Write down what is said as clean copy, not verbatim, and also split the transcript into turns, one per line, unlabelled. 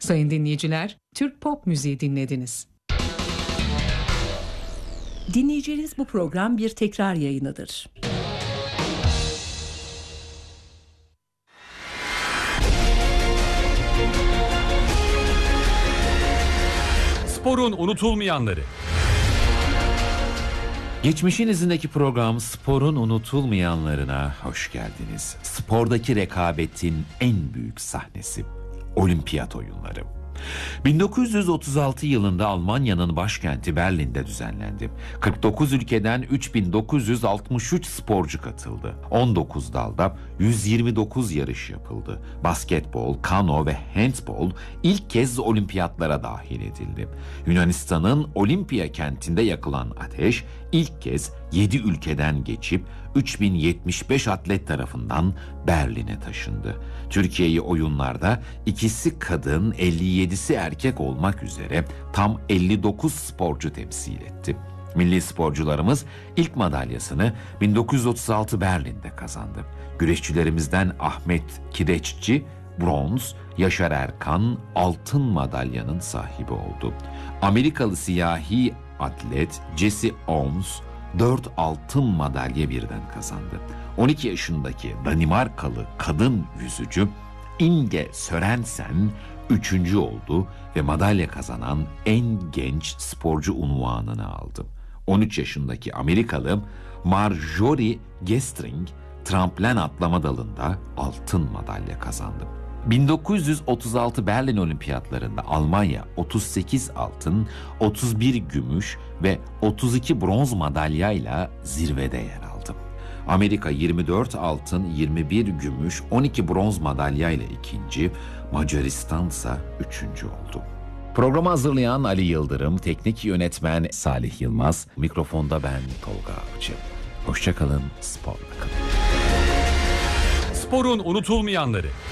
Sayın dinleyiciler, Türk pop müziği dinlediniz.
Dinleyeceğiniz bu program bir tekrar yayınıdır.
Sporun unutulmayanları.
Geçmişin izindeki program Sporun unutulmayanlarına hoş geldiniz. Spordaki rekabetin en büyük sahnesi Olimpiyat Oyunları. 1936 yılında Almanya'nın başkenti Berlin'de düzenlendi. 49 ülkeden 3963 sporcu katıldı. 19 dalda 129 yarış yapıldı. Basketbol, kano ve handbol ilk kez olimpiyatlara dahil edildi. Yunanistan'ın Olimpiya kentinde yakılan ateş ilk kez 7 ülkeden geçip 3075 atlet tarafından Berlin'e taşındı. Türkiye'yi oyunlarda ikisi kadın, 57'si erkek olmak üzere tam 59 sporcu temsil etti. Milli sporcularımız ilk madalyasını 1936 Berlin'de kazandı. Güreşçilerimizden Ahmet Kireççi bronz, Yaşar Erkan altın madalyanın sahibi oldu. Amerikalı siyahi atlet Jesse Owens 4 altın madalya birden kazandı. 12 yaşındaki Danimarkalı kadın yüzücü Inge Sørensen 3. oldu ve madalya kazanan en genç sporcu unvanını aldı. 13 yaşındaki Amerikalı Marjorie Gestring tramplen atlama dalında altın madalya kazandı. 1936 Berlin Olimpiyatlarında Almanya 38 altın, 31 gümüş ve 32 bronz madalyayla zirvede yer aldı. Amerika 24 altın, 21 gümüş, 12 bronz madalyayla ikinci, Macaristan ise 3. oldu. Programı hazırlayan Ali Yıldırım, teknik yönetmen Salih Yılmaz, mikrofonda ben Tolga Avcı. Hoşça kalın, sporla kalın.
Sporun unutulmayanları.